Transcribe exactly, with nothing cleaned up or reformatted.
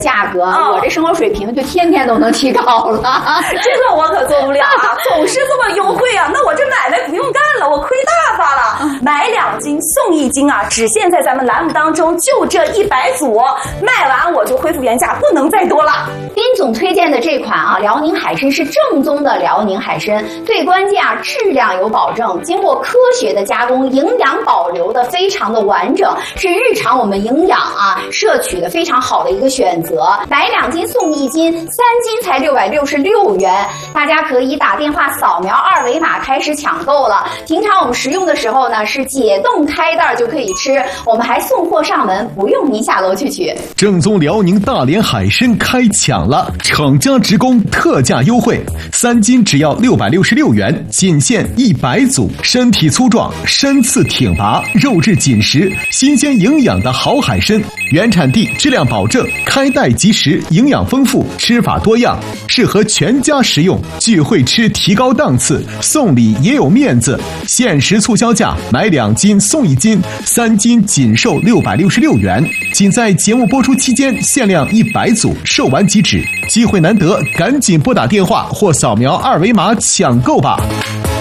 价格，哦、我这生活水平就天天都能提高了。 这个我可做不了啊，总是这么优惠啊，那我这买卖不用干了，我亏大发了。买两斤送一斤啊，只限在咱们栏目当中，就这一百组，卖完我就恢复原价，不能再多了。 斌总推荐的这款啊，辽宁海参是正宗的辽宁海参，最关键啊，质量有保证，经过科学的加工，营养保留的非常的完整，是日常我们营养啊摄取的非常好的一个选择。买两斤送一斤，三斤才六百六十六元，大家可以打电话扫描二维码开始抢购了。平常我们食用的时候呢，是解冻开袋就可以吃，我们还送货上门，不用您下楼去取。 正宗辽宁大连海参开抢了，厂家直供特价优惠，三斤只要六百六十六元，仅限一百组。身体粗壮，身次挺拔，肉质紧实，新鲜营养的好海参，原产地质量保证，开袋即食，营养丰富，吃法多样，适合全家食用。聚会吃提高档次，送礼也有面子。限时促销价，买两斤送一斤，三斤仅售六百六十六元，仅在节目播出期间限量一百组，售完即止。机会难得，赶紧拨打电话或扫描二维码抢购吧。